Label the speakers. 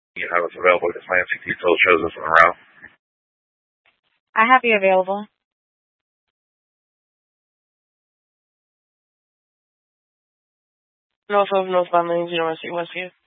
Speaker 1: You have us available because my MCT still shows us on the route.
Speaker 2: I have you available.
Speaker 3: North of northbound lane 0 Westview.